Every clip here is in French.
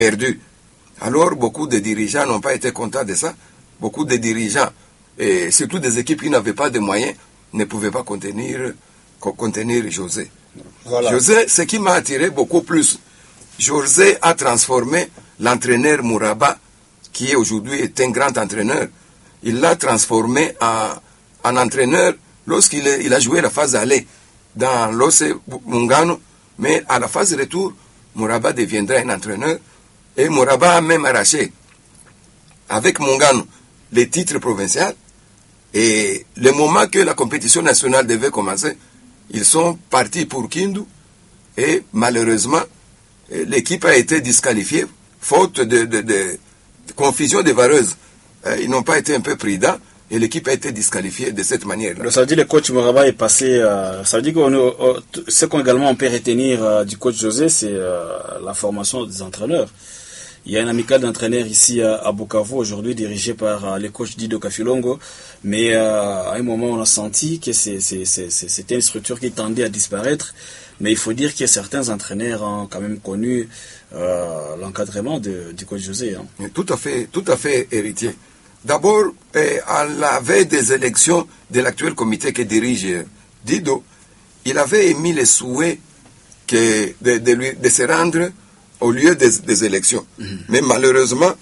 perdu. Alors, beaucoup de dirigeants n'ont pas été contents de ça. Beaucoup de dirigeants, et surtout des équipes qui n'avaient pas de moyens, ne pouvaient pas contenir José. Voilà. José, ce qui m'a attiré beaucoup plus, José a transformé l'entraîneur Mouraba, qui aujourd'hui est un grand entraîneur, il l'a transformé en entraîneur lorsqu'il a joué la phase aller dans l'OC Mungano, mais à la phase retour, Mouraba deviendra un entraîneur, et Mouraba a même arraché avec Mungano les titres provinciaux, et le moment que la compétition nationale devait commencer, ils sont partis pour Kindu, et malheureusement, l'équipe a été disqualifiée, faute de confusion des vareuses. Ils n'ont pas été un peu prudents, et l'équipe a été disqualifiée de cette manière-là. Ça veut dire que le coach Mouraba est passé... ça veut dire que ce qu'on également peut retenir du coach José, c'est la formation des entraîneurs. Il y a un amical d'entraîneurs ici à Bukavu, aujourd'hui dirigé par le coach Dido Kafilongo, mais à un moment on a senti que c'était une structure qui tendait à disparaître, mais il faut dire que certains entraîneurs ont quand même connu l'encadrement du coach José. Hein. Tout à fait héritier. D'abord, à la veille des élections de l'actuel comité que dirige Dido, il avait émis le souhait de se rendre au lieu des élections. Mais malheureusement,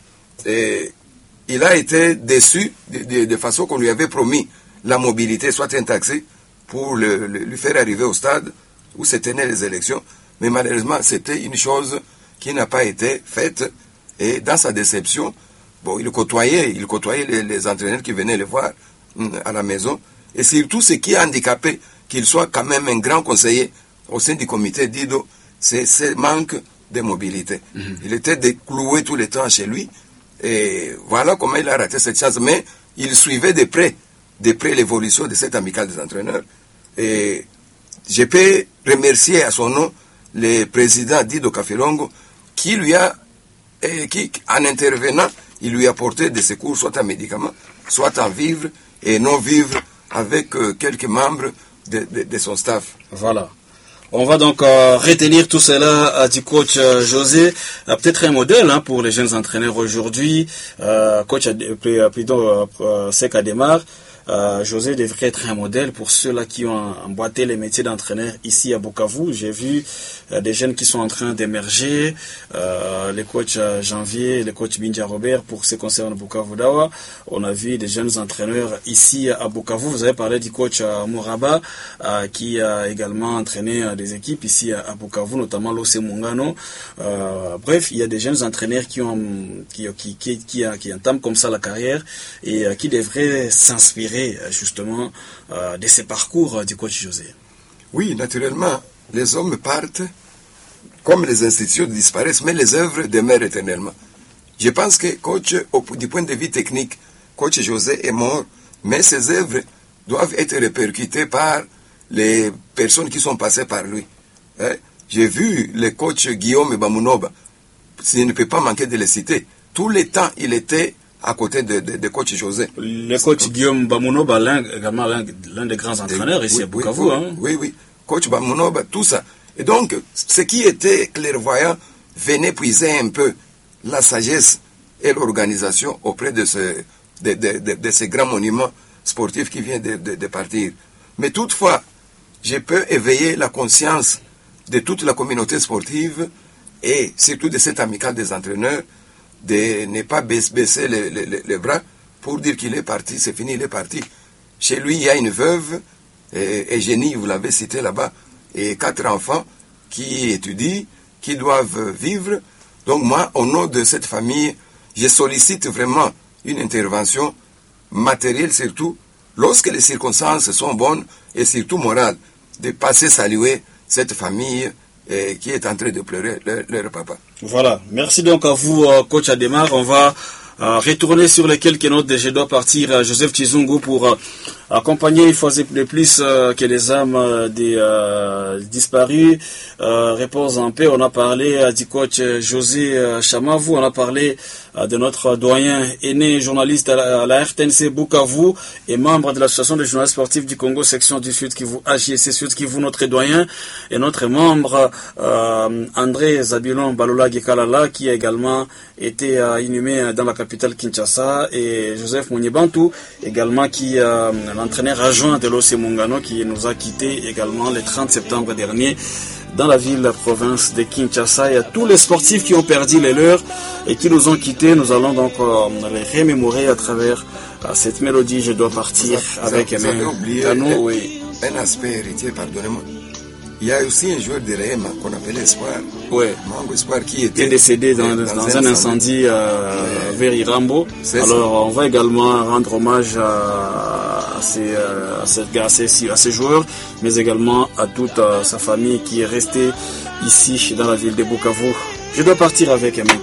il a été déçu de façon qu'on lui avait promis la mobilité, soit un taxi, pour lui faire arriver au stade où se tenaient les élections. Mais malheureusement, c'était une chose qui n'a pas été faite. Et dans sa déception, bon, il côtoyait les entraîneurs qui venaient le voir à la maison. Et surtout, ce qui a handicapé qu'il soit quand même un grand conseiller au sein du comité Dido, c'est ce manque de mobilité. Il était décloué tout le temps chez lui, et voilà comment il a raté cette chance. Mais il suivait de près l'évolution de cette amicale des entraîneurs. Et je peux remercier à son nom le président Dido Kafilongo, qui en intervenant, il lui a apporté des secours, soit en médicaments, soit en vivres et non vivres, avec quelques membres de son staff. Voilà. On va donc retenir tout cela du coach José, peut-être un modèle pour les jeunes entraîneurs aujourd'hui. Coach Sek Ademar, José devrait être un modèle pour ceux-là qui ont emboîté les métiers d'entraîneur ici à Bukavu. J'ai vu des jeunes qui sont en train d'émerger, les coachs Janvier, les coachs Binja Robert pour ce qui concerne Bukavu Dawa. On a vu des jeunes entraîneurs ici à Bukavu. Vous avez parlé du coach Mouraba qui a également entraîné des équipes ici à Bukavu, notamment l'OC Mungano. Bref, il y a des jeunes entraîneurs qui entament comme ça la carrière et qui devraient s'inspirer justement de ces parcours du coach José. Oui, naturellement, les hommes partent comme les institutions disparaissent, mais les œuvres demeurent éternellement. Je pense que coach, du point de vue technique, coach José est mort, mais ses œuvres doivent être répercutées par les personnes qui sont passées par lui. J'ai vu le coach Guillaume Bamunoba, je ne peux pas manquer de le citer. Tout le temps, il était à côté de coach José. Le coach Guillaume Bamunoba, également l'un des grands entraîneurs ici à Bukavu. Oui. Coach Bamunoba, tout ça. Et donc, ce qui était clairvoyant venait puiser un peu la sagesse et l'organisation auprès de ces grands monuments sportifs qui viennent de partir. Mais toutefois, je peux éveiller la conscience de toute la communauté sportive et surtout de cette amicale des entraîneurs de ne pas baisser les bras pour dire qu'il est parti, c'est fini, il est parti. Chez lui, il y a une veuve, Eugénie, vous l'avez cité là-bas, et 4 enfants qui étudient, qui doivent vivre. Donc moi, au nom de cette famille, je sollicite vraiment une intervention matérielle surtout, lorsque les circonstances sont bonnes et surtout morales, de passer saluer cette famille qui est en train de pleurer leur papa. Voilà, merci donc à vous, coach Ademar. On va retourner sur les quelques notes de Je dois partir, Joseph Chizungu, pour accompagné une fois de plus que les âmes des disparus reposent en paix. On a parlé du coach José Chamavou, on a parlé de notre doyen aîné journaliste à la RTNC Bukavu et membre de l'association des journalistes sportifs du Congo, section du Sud Kivu, AJC Sud Kivu, notre doyen et notre membre André Zabilon Balola Gekalala, qui a également été inhumé dans la capitale Kinshasa, et Joseph Mounibantou également, qui l'entraîneur adjoint de l'OC Mungano, qui nous a quittés également le 30 septembre dernier dans la ville, la province de Kinshasa. Il y a tous les sportifs qui ont perdu les leurs et qui nous ont quittés. Nous allons donc les remémorer à travers cette mélodie. Je dois partir avec vous avez oublié un aspect héritier, pardonnez-moi. Il y a aussi un joueur de Réma qu'on appelle Espoir. Oui. Mango Espoir qui était décédé dans un incendie vers Irambo. Alors on va également rendre hommage à ces joueurs, mais également à toute sa famille qui est restée ici dans la ville de Bukavu. Je dois partir avec un